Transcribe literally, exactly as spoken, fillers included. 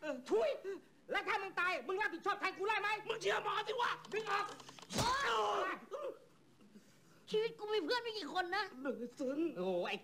ทุยแล้วถ้ามึงตายมึงรับผิดชอบแทนกูได้ไหมมึงเชื่อหมอสิวะดึงออกชีวิตกูมีเพื่อนไม่กี่คนนะซึ้งโอ้ไอ้